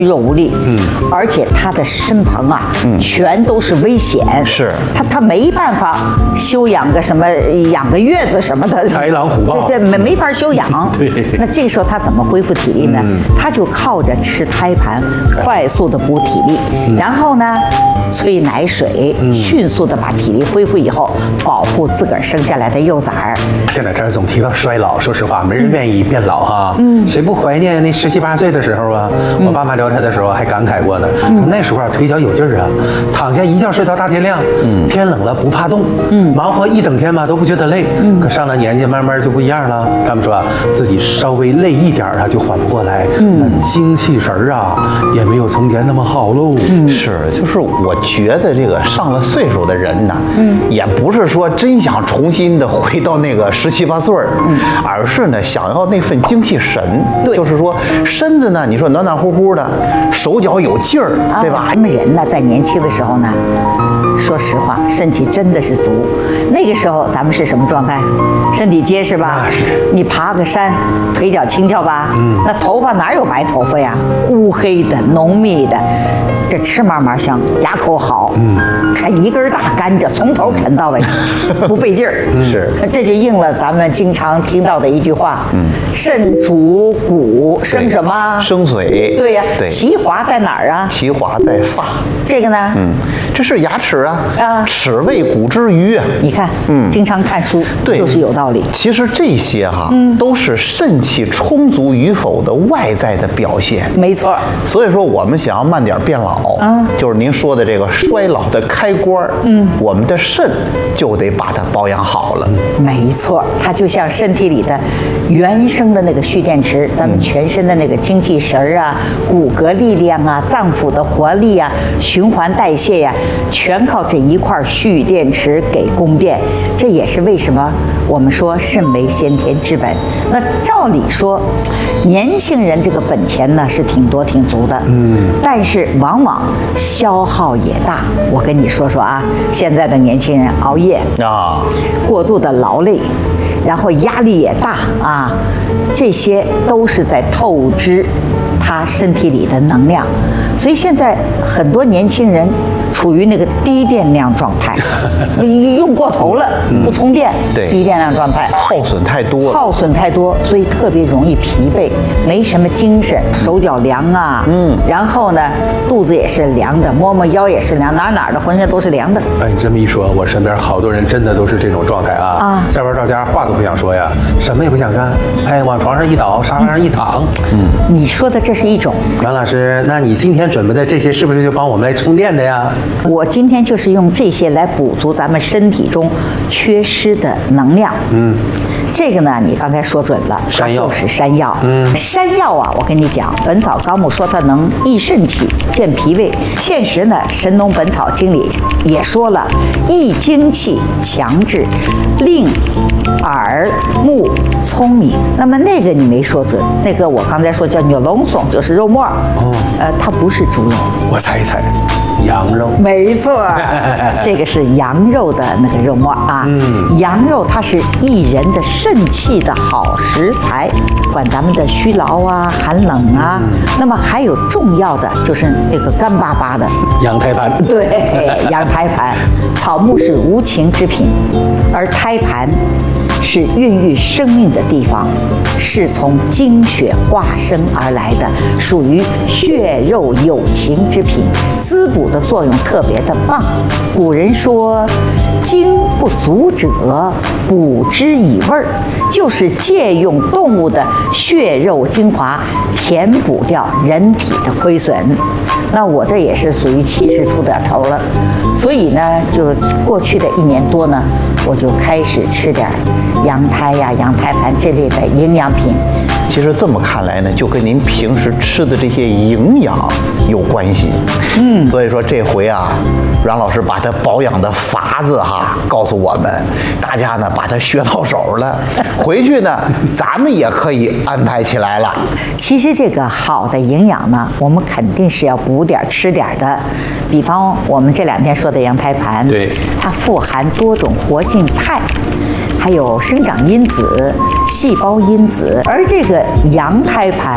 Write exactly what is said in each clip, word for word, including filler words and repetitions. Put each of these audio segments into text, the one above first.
弱无力，嗯，而且他的身旁啊，嗯，全都是危险， 是他他没办法休养个什么，养个月子什么的， 豺狼虎豹， 对对，没没法休养。 对， 那这个时候他怎么恢复体力呢？嗯、他就靠着吃胎盘，快速的补体力，嗯、然后呢，催奶水，嗯、迅速的把体力恢复以后，保护自个儿生下来的幼崽儿。 现在这儿总提到衰老，说实话，没人愿意变老啊，嗯，谁不怀念那十七八岁的时候啊？嗯、我爸妈聊天的时候还感慨过呢，嗯、那时候啊腿脚有劲儿啊，躺下一觉睡到大天亮，嗯，天冷了不怕冻，嗯，忙活一整天吧都不觉得累，嗯，可上了年纪慢慢就不一样了。他们说啊，自己稍微累一点啊就缓不过来，嗯，那精气神儿啊也没有从前那么好喽。 嗯，是，就是我觉得这个上了岁数的人呢，嗯，也不是说真想重新的回到那个十七八岁儿，嗯，而是呢想要那份精气神，对，就是说身子呢，你说暖暖乎乎的，手脚有劲儿，对吧？ 咱们人呢，在年轻的时候呢，说实话，肾气真的是足。那个时候咱们是什么状态？身体结实吧？ 那是。 你爬个山，腿脚轻巧吧？嗯。那头发哪有白头发呀？乌黑的、浓密的，这吃嘛嘛香，牙口好。嗯。啃一根大甘蔗，从头啃到尾，不费劲儿。 是。 这就应了咱们经常听到的一句话：嗯，肾主骨，生什么？ 生水。 对呀。 对。 其华在哪儿啊？ 其华在发。 这个呢？ 嗯，这是牙齿啊。 啊。 齿为骨之余啊。 你看，嗯，经常看书， 对， 就是有道理。 其实这些哈，嗯，都是肾气充足与否的外在的表现。 没错。 所以说，我们想要慢点变老，啊，就是您说的这个衰老的开关，嗯，我们的肾就得把它保养好了。 没错，它就像身体里的原生的那个蓄电池，咱们全身的那个精气神儿啊、骨骼力量啊、脏腑的活力啊、循环代谢呀、啊，全靠这一块蓄电池给供电。这也是为什么我们说肾为先天之本。那照理说，年轻人这个本钱呢是挺多挺足的，嗯，但是往往消耗也大。我跟你说说啊，现在的年轻人熬夜啊，过度的劳累，然后压力也大啊，这些都是在透支他身体里的能量。所以现在很多年轻人处于那个低电量状态，用过头了，不充电， 对， 低电量状态， 耗损太多， 耗损太多，所以特别容易疲惫，没什么精神，手脚凉啊，嗯，然后呢，肚子也是凉的，摸摸腰也是凉，哪哪的浑身都是凉的。 哎，你这么一说，我身边好多人真的都是这种状态啊，啊，下班到家话都不想说呀，什么也不想干，哎，往床上一倒，沙发上一躺， 嗯，你说的这是一种。 杨老师，那你今天准备的这些是不是就帮我们来充电的呀？ 我今天就是用这些来补足咱们身体中缺失的能量。嗯，这个呢，你刚才说准了，它就是山药。嗯，山药啊，我跟你讲，《本草纲目》说它能益肾气、健脾胃。现实呢，《神农本草经》里也说了，益精气、强志，令耳目聪明。那么那个你没说准，那个我刚才说叫牛龙松，就是肉末。哦，呃，它不是猪肉。 我猜一猜。羊肉， 没错，这个是羊肉的那个肉末啊。嗯，羊肉它是益人的肾气的好食材，管咱们的虚劳啊、寒冷啊。嗯、那么还有重要的就是那个干巴巴的羊胎盘。 对，羊胎盘，草木是无情之品，而胎盘是孕育生命的地方，是从精血化生而来的，属于血肉有情之品，滋补的作用特别的棒。古人说，精不足者补之以味儿，就是借用动物的血肉精华，填补掉人体的亏损。那我这也是属于七十出点头了，所以呢，就过去的一年多呢，我就开始吃点羊胎呀、羊胎盘这类的营养品。 其实这么看来呢，就跟您平时吃的这些营养有关系。嗯，所以说这回啊，阮老师把他保养的法子哈告诉我们，大家呢把它学到手了，回去呢咱们也可以安排起来了。 其实这个好的营养呢，我们肯定是要补点吃点的。比方我们这两天说的羊胎盘， 对， 它富含多种活性肽，还有生长因子、细胞因子，而这个羊胎盘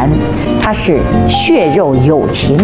它是血肉有情。